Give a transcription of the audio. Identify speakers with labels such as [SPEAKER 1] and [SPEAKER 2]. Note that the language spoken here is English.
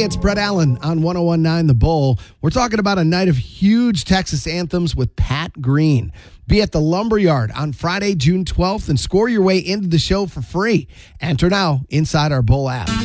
[SPEAKER 1] It's Brett Allen on 101.9 The Bull. We're talking about a night of huge Texas anthems with Pat Green. Be at the Lumberyard on Friday, June 12th, and score your way into the show for free. Enter now inside our Bull app.